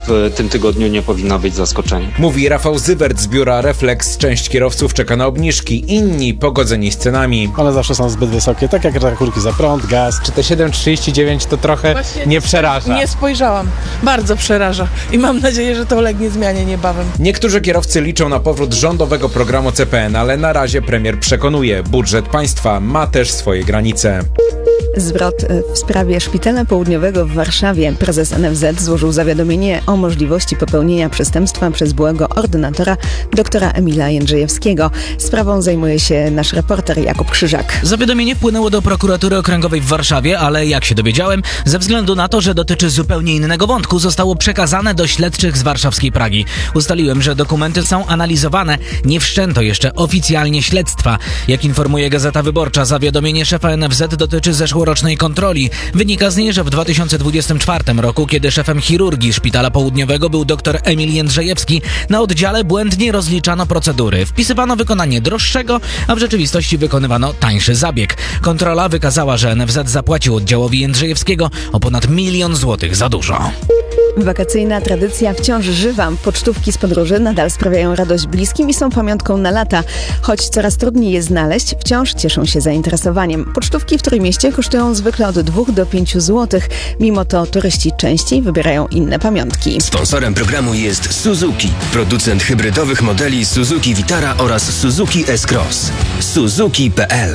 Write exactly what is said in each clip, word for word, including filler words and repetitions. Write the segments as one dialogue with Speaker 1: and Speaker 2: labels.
Speaker 1: w tym tygodniu nie powinno być zaskoczeniem.
Speaker 2: Mówi Rafał Zywert z biura Reflex. Część kierowców czeka na obniżki, inni pogodzeni z cenami.
Speaker 3: One zawsze są zbyt wysokie, tak jak rachunki za prąd, gaz.
Speaker 4: Czy te siedem trzydzieści dziewięć to trochę
Speaker 5: Właśnie
Speaker 4: nie przeraża?
Speaker 5: Nie spojrzałam. Bardzo przeraża. I mam nadzieję, że to ulegnie zmianie niebawem.
Speaker 2: Niektórzy kierowcy liczą na powrót rządowego programu C P N, ale na razie premier przekonuje, budżet państwa ma też swoje granice.
Speaker 6: Zwrot w sprawie Szpitala Południowego w Warszawie. Prezes N F Z złożył zawiadomienie o możliwości popełnienia przestępstwa przez byłego ordynatora doktora Emila Jędrzejewskiego. Sprawą zajmuje się nasz reporter Jakub Krzyżak.
Speaker 7: Zawiadomienie wpłynęło do prokuratury okręgowej w Warszawie, ale jak się dowiedziałem, ze względu na to, że dotyczy zupełnie innego wątku, zostało przekazane do śledczych z warszawskiej Pragi. Ustaliłem, że dokumenty są analizowane. Nie wszczęto jeszcze oficjalnie śledztwa. Jak informuje Gazeta Wyborcza, zawiadomienie szefa N F Z dotyczy zeszłorocznej kontroli. Wynika z niej, że w dwa tysiące dwudziestym czwartym roku, kiedy szefem chirurgii Szpitala Południowego był dr Emil Jędrzejewski, na oddziale błędnie rozliczano procedury. Wpisywano wykonanie droższego, a w rzeczywistości wykonywano tańszy zabieg. Kontrola wykazała, że N F Z zapłacił oddziałowi Jędrzejewskiego o ponad milion złotych za dużo.
Speaker 6: Wakacyjna tradycja wciąż żywa. Pocztówki z podróży nadal sprawiają radość bliskim i są pamiątką na lata. Choć coraz trudniej je znaleźć, wciąż cieszą się zainteresowaniem. Pocztówki w Trójmieście kosztują zwykle od dwóch do pięciu złotych. Mimo to turyści częściej wybierają inne pamiątki.
Speaker 8: Sponsorem programu jest Suzuki, producent hybrydowych modeli Suzuki Vitara oraz Suzuki S-Cross. Suzuki kropka p l.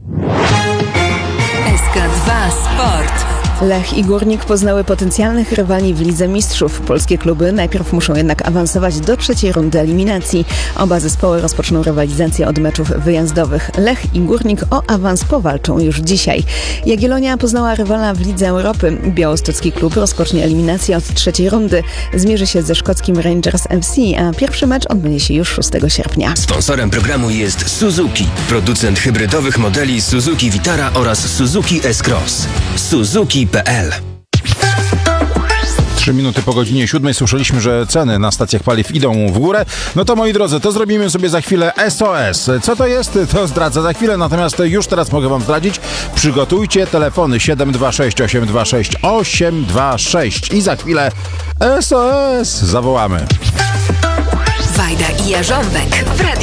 Speaker 9: S K dwa Sport.
Speaker 6: Lech i Górnik poznały potencjalnych rywali w Lidze Mistrzów. Polskie kluby najpierw muszą jednak awansować do trzeciej rundy eliminacji. Oba zespoły rozpoczną rywalizację od meczów wyjazdowych. Lech i Górnik o awans powalczą już dzisiaj. Jagiellonia poznała rywala w Lidze Europy. Białostocki klub rozpocznie eliminację od trzeciej rundy. Zmierzy się ze szkockim Rangers F C, a pierwszy mecz odbędzie się już szóstego sierpnia.
Speaker 8: Sponsorem programu jest Suzuki, producent hybrydowych modeli Suzuki Vitara oraz Suzuki S-Cross. Suzuki kropka p l.
Speaker 10: Trzy minuty po godzinie siódmej słyszeliśmy, że ceny na stacjach paliw idą w górę. No to moi drodzy, to zrobimy sobie za chwilę S O S. Co to jest? To zdradzę za chwilę, natomiast już teraz mogę wam zdradzić. Przygotujcie telefony siedem dwa sześć osiem dwa sześć osiem dwa sześć i za chwilę S O S zawołamy.
Speaker 9: Wajda i Jarząbek w radiu.